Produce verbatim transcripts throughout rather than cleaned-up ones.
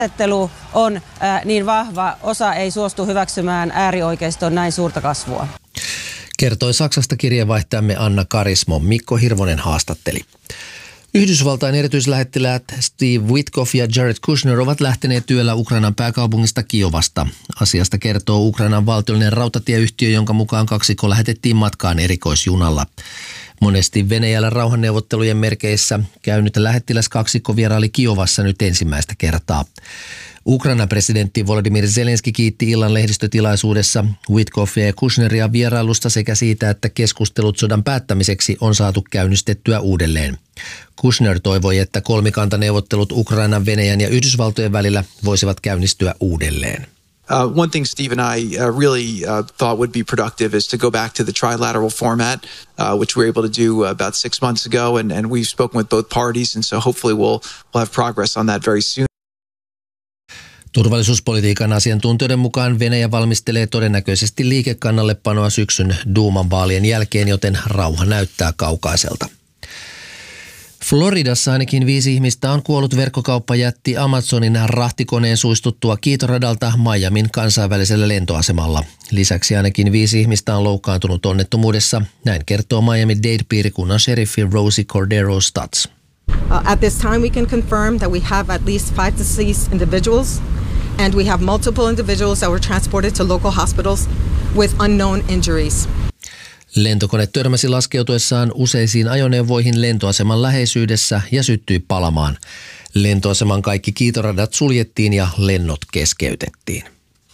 Ajattelu on äh, niin vahva, osa ei suostu hyväksymään äärioikeiston näin suurta kasvua. Kertoi Saksasta kirjeenvaihtajamme Anna Karismo. Mikko Hirvonen haastatteli. Yhdysvaltain erityislähettiläät Steve Witkoff ja Jared Kushner ovat lähteneet työllä Ukrainan pääkaupungista Kiovasta. Asiasta kertoo Ukrainan valtiollinen rautatieyhtiö, jonka mukaan kaksikko lähetettiin matkaan erikoisjunalla. Monesti Venäjällä rauhanneuvottelujen merkeissä käynyt lähettiläs kaksikko vieraili Kiovassa nyt ensimmäistä kertaa. Ukrainan presidentti Volodymyr Zelenski kiitti illan lehdistötilaisuudessa Witkoffia ja Kushneria vierailusta sekä siitä, että keskustelut sodan päättämiseksi on saatu käynnistettyä uudelleen. Kushner toivoi, että kolmikantaneuvottelut Ukrainan, Venäjän ja Yhdysvaltojen välillä voisivat käynnistyä uudelleen. Uh, one thing Steve and I uh, really uh, thought would be productive is to go back to the trilateral format, uh, which we were able to do about six months ago, and, and we've spoken with both parties, and so hopefully we'll, we'll have progress on that very soon. Turvallisuuspolitiikan asiantuntijoiden mukaan Venäjä valmistelee todennäköisesti liikekannallepanoa syksyn duuman vaalien jälkeen, joten rauha näyttää kaukaiselta. Floridassa ainakin viisi ihmistä on kuollut verkkokauppajätti Amazonin rahtikoneen suistuttua kiitoradalta Miamin kansainvälisellä lentoasemalla. Lisäksi ainakin viisi ihmistä on loukkaantunut onnettomuudessa. Näin kertoo Miami-Dade piirikunnan sheriffi Rosie Cordero Stutz. Uh, at this time we can confirm that we have at least five deceased individuals and we have multiple individuals that were transported to local hospitals with unknown injuries. Lentokone törmäsi laskeutuessaan useisiin ajoneuvoihin lentoaseman läheisyydessä ja syttyi palamaan. Lentoaseman kaikki kiitoradat suljettiin ja lennot keskeytettiin.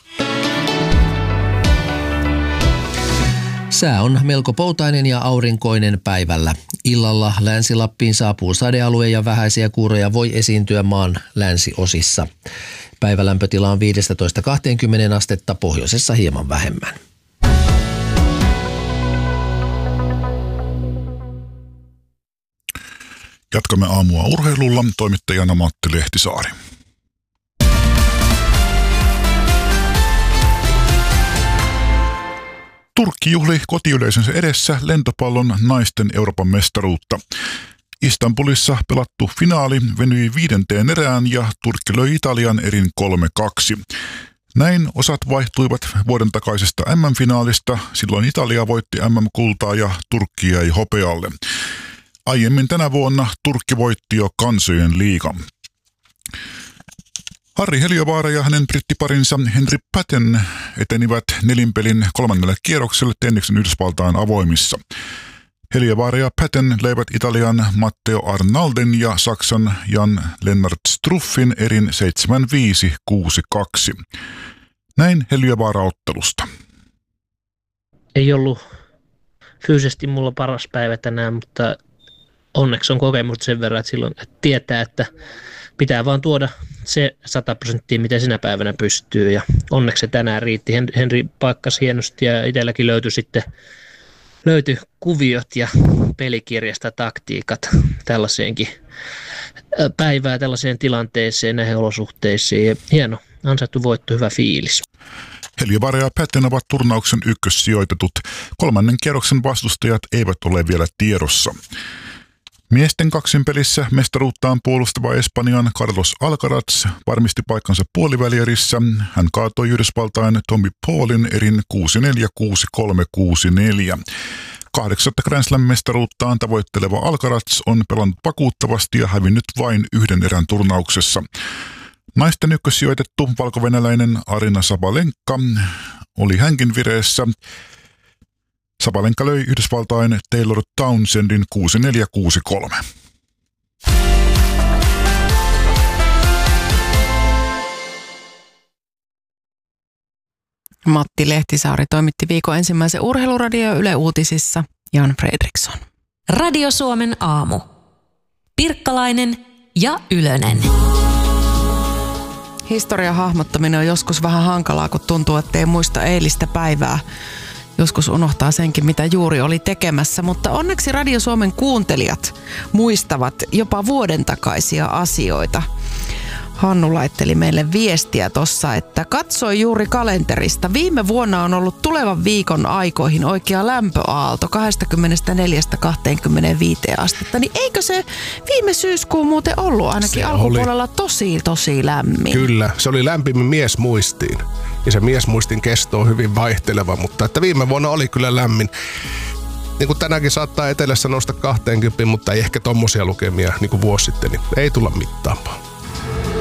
Sää on melko poutainen ja aurinkoinen päivällä. Illalla Länsi-Lappiin saapuu sadealue ja vähäisiä kuuroja voi esiintyä maan länsiosissa. Päivälämpötila on viisitoista kaksikymmentä astetta, pohjoisessa hieman vähemmän. Jatkamme aamua urheilulla. Toimittajana Matti Lehtisaari. Turkki juhli kotiyleisönsä edessä lentopallon naisten Euroopan mestaruutta. Istanbulissa pelattu finaali venyi viidenteen erään ja Turkki löi Italian erin kolme kaksi. Näin osat vaihtuivat vuoden takaisesta M M-finaalista. Silloin Italia voitti M M-kultaa ja Turkki jäi hopealle. Aiemmin tänä vuonna Turkki voitti jo kansojen liigan. Harri Heliövaara ja hänen brittiparinsa Henry Patten etenivät nelinpelin kolmannelle kierrokselle tenniksen Yhdysvaltain avoimissa. Heliövaara ja Patten leivät Italian Matteo Arnalden ja Saksan Jan Lennart Struffin erin seitsemän viisi kuusi kaksi. Näin Heliövaara ottelusta. Ei ollut fyysisesti mulla paras päivä tänään, mutta onneksi on kokemusta sen verran, että silloin että tietää, että pitää vaan tuoda se sata prosenttia, miten sinä päivänä pystyy. Ja onneksi se tänään riitti. Henri paikkasi hienosti ja itselläkin löytyi sitten löytyi kuviot ja pelikirjasta taktiikat tällaiseenkin päivään, tällaiseen tilanteeseen, näihin olosuhteisiin. Hieno, ansaittu voitto, hyvä fiilis. Heliövaara ja Patten ovat turnauksen ykkössijoitetut. Kolmannen kierroksen vastustajat eivät ole vielä tiedossa. Miesten kaksinpelissä mestaruuttaan puolustava Espanjan Carlos Alcaraz varmisti paikkansa puolivälierissä. Hän kaatoi Yhdysvaltain Tommy Paulin erin kuusi neljä kuusi kolme kuusi neljä. Kahdeksatta Grand Slam-mestaruuttaan tavoitteleva Alcaraz on pelannut vakuuttavasti ja hävinnyt vain yhden erän turnauksessa. Naisten ykkössijoitettu valkovenäläinen Arina Sabalenka oli hänkin vireessä. Sabalenka löi Yhdysvaltain Taylor Townsendin kuusi neljä kuusi kolme. Matti Lehtisaari toimitti viikon ensimmäisen urheiluradio Yle Uutisissa. Jan Fredriksson. Radio Suomen aamu. Pirkkalainen ja Ylönen. Historian hahmottaminen on joskus vähän hankalaa, kun tuntuu, ettei muista eilistä päivää. Joskus unohtaa senkin, mitä juuri oli tekemässä, mutta onneksi Radio Suomen kuuntelijat muistavat jopa vuoden takaisia asioita. Hannu laitteli meille viestiä tossa, että katsoi juuri kalenterista. Viime vuonna on ollut tulevan viikon aikoihin oikea lämpöaalto kaksikymmentäneljä kaksikymmentäviisi astetta. Niin eikö se viime syyskuu muuten ollut ainakin se alkupuolella oli tosi tosi lämmin? Kyllä, se oli lämpimin miesmuistiin. Ja se miesmuistin kesto on hyvin vaihteleva, mutta että viime vuonna oli kyllä lämmin. Niin kuin tänäänkin saattaa etelässä nousta kaksikymmentä, mutta ei ehkä tommosia lukemia niin kuin vuosi sitten, niin ei tulla mittaamaan.